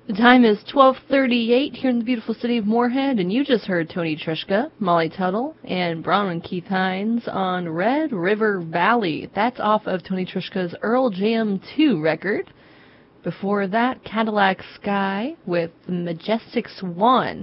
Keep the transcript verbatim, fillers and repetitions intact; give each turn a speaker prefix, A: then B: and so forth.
A: The time is twelve thirty-eight here in the beautiful city of Moorhead, and you just heard Tony Trischka, Molly Tuttle, and Bronwyn Keith Hines on Red River Valley. That's off of Tony Trischka's Earl Jam two record. Before that, Cadillac Sky with The Majestic Swan.